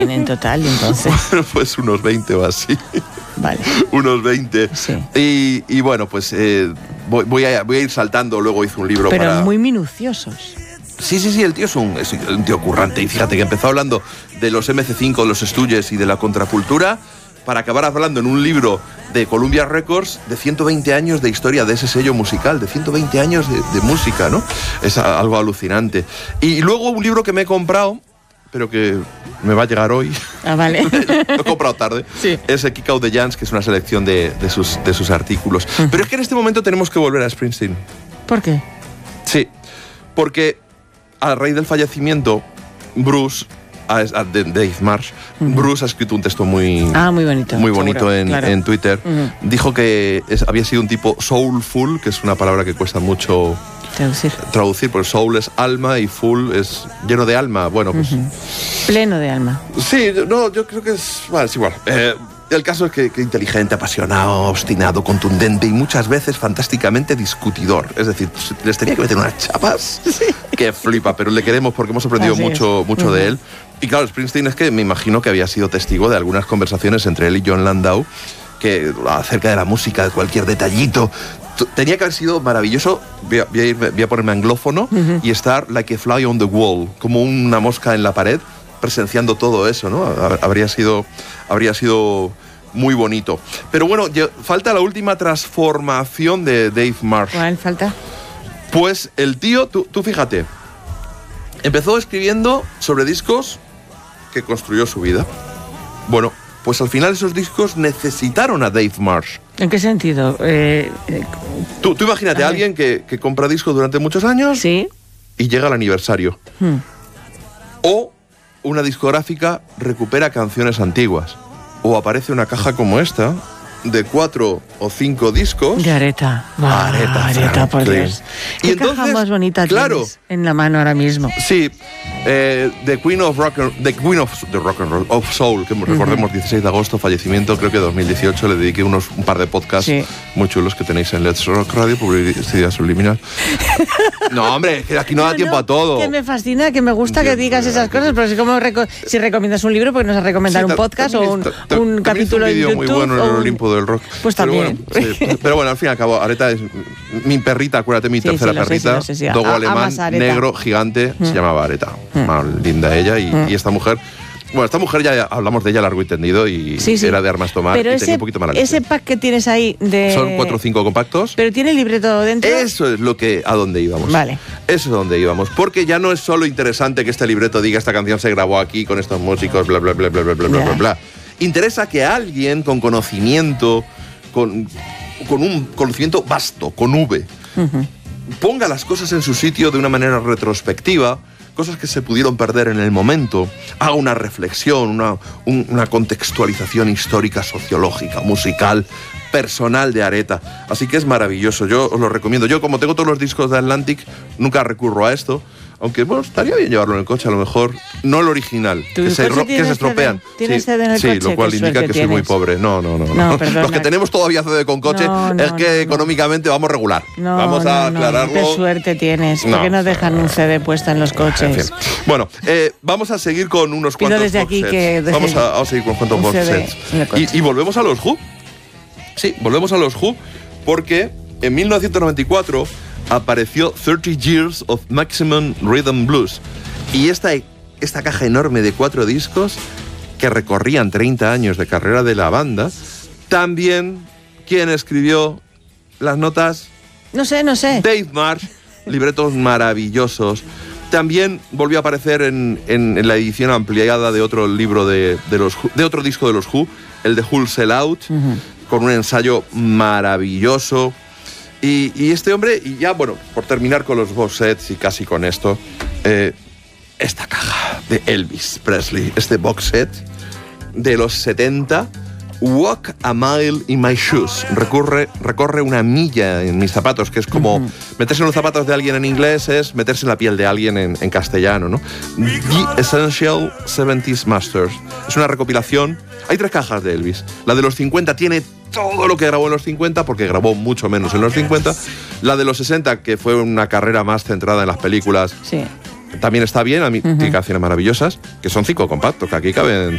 en total, entonces? Bueno, pues unos 20 o así. Vale. Unos 20. Sí. Y bueno, pues voy a ir saltando. Luego hice un libro Pero muy minuciosos. Sí, el tío es un tío currante. Y fíjate que empezó hablando de los MC5, los Stooges y de la contracultura, para acabar hablando en un libro de Columbia Records de 120 años de historia de ese sello musical, de 120 años de música, ¿no? Es algo alucinante. Y luego un libro que me he comprado, pero que me va a llegar hoy. Ah, vale. Lo he comprado tarde. Sí. Es Kick Out the Jams, que es una selección de sus artículos. Pero es que en este momento tenemos que volver a Springsteen. ¿Por qué? Sí, porque a raíz del fallecimiento, Bruce, de Dave Marsh, Bruce ha escrito un texto muy bonito seguro, en Twitter. Dijo que había sido un tipo soulful, que es una palabra que cuesta mucho traducir, porque soul es alma y full es lleno de alma. Bueno, pues pleno de alma. Sí, no, yo creo que es igual. El caso es que inteligente, apasionado, obstinado, contundente y muchas veces fantásticamente discutidor. Es decir, les tenía que meter unas chapas que flipa, pero le queremos porque hemos aprendido mucho de él. Y claro, Springsteen es que me imagino que había sido testigo de algunas conversaciones entre él y John Landau acerca de la música, de cualquier detallito. Tenía que haber sido maravilloso. Voy a ponerme anglófono y estar like a fly on the wall, como una mosca en la pared, presenciando todo eso, ¿no? Habría sido muy bonito. Pero bueno, falta la última transformación de Dave Marsh. ¿Cuál falta? Pues el tío, tú fíjate, empezó escribiendo sobre discos que construyó su vida. Bueno, pues al final esos discos necesitaron a Dave Marsh. ¿En qué sentido? Tú imagínate a alguien que compra discos durante muchos años. Sí. Y llega al aniversario. O una discográfica recupera canciones antiguas. O aparece una caja como esta, de 4 o 5 discos. De Aretha. Aretha, por Dios. Y ¿Qué entonces, caja más bonita tienes en la mano ahora mismo? Sí, The Queen of the Rock and Roll of Soul, que recordemos 16 de agosto, fallecimiento, creo que 2018, le dediqué un par de podcasts muy chulos que tenéis en Let's Rock Radio, publicidad subliminal. No, hombre, que aquí no da tiempo a todo. Que me fascina, que me gusta que digas esas cosas, pero si recomiendas un libro, porque nos has recomendado un podcast o un capítulo en YouTube. Muy bueno en el Olimpo del Rock. Pues también. Pero bueno, al fin y al cabo, Aretha es mi perrita, acuérdate, mi tercera perrita, dogo alemán, negro, gigante, se llamaba Aretha. Linda ella y esta mujer. Bueno, esta mujer ya hablamos de ella largo y tendido y era de armas tomar. Pero y tenía un poquito mala leche. Ese pack que tienes ahí son 4 o 5 compactos. Pero tiene el libreto dentro. Eso es a donde íbamos. Vale. Eso es a donde íbamos. Porque ya no es solo interesante que este libreto diga esta canción se grabó aquí con estos músicos, bla, bla, bla, bla, bla, bla, bla, bla. Interesa que alguien con conocimiento, con un conocimiento vasto, con V, ponga las cosas en su sitio de una manera retrospectiva, cosas que se pudieron perder en el momento, haga una reflexión, una contextualización histórica, sociológica, musical, personal de Aretha. Así que es maravilloso, yo os lo recomiendo. Yo, como tengo todos los discos de Atlantic, nunca recurro a esto. Aunque, bueno, estaría bien llevarlo en el coche, a lo mejor. No el original, que se estropean. ¿Tienes CD en el coche? Lo cual indica que soy muy pobre. No. Los que tenemos todavía CD con coche es que económicamente vamos regular. Vamos a aclararlo. Qué suerte tienes, porque no dejan un CD puesto en los coches. En fin. Bueno, vamos a seguir con unos cuantos desde aquí que vamos a seguir con cuantos box sets. Y volvemos a los Who. Sí, volvemos a los Who, porque en 1994... apareció 30 Years of Maximum Rhythm Blues. Y esta caja enorme de 4 discos que recorrían 30 años de carrera de la banda, también, ¿quién escribió las notas? No sé. Dave Marsh, libretos maravillosos. También volvió a aparecer en la edición ampliada de otro libro de otro disco de los Who, el de Who'll Sell Out, con un ensayo maravilloso. Y este hombre, y ya, bueno, por terminar con los box sets y casi con esto, esta caja de Elvis Presley, este box set de los 70, Walk a Mile in My Shoes, recorre una milla en mis zapatos, que es como meterse en los zapatos de alguien en inglés, es meterse en la piel de alguien en castellano, ¿no? The Essential 70s Masters. Es una recopilación. Hay 3 cajas de Elvis. La de los 50 tiene todo lo que grabó en los 50, porque grabó mucho menos en los 50. La de los 60, que fue una carrera más centrada en las películas, también está bien. A mí tiene canciones maravillosas, que son 5 compactos, que aquí caben